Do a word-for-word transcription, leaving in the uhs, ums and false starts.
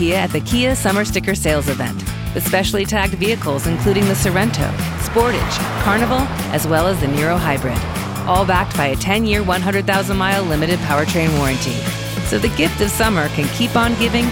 Kia at the Kia Summer Sticker Sales Event, with specially tagged vehicles including the Sorento, Sportage, Carnival, as well as the Niro Hybrid. All backed by a ten-year, one hundred thousand mile limited powertrain warranty. So the gift of summer can keep on giving